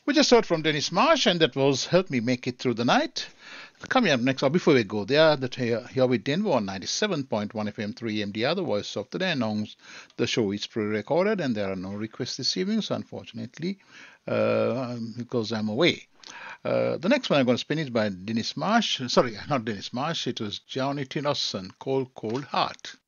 We just heard from Dennis Marsh, and that was Help Me Make It Through the Night. Coming up next, or before we go there, here with Denver on 97.1 FM 3MDR, the voice of the day. Announced the show is pre-recorded, and there are no requests this evening, so unfortunately, because I'm away. The next one I'm going to spin is by Dennis Marsh. Sorry, not Dennis Marsh. It was Johnny Tinoson, Cold, Cold Heart.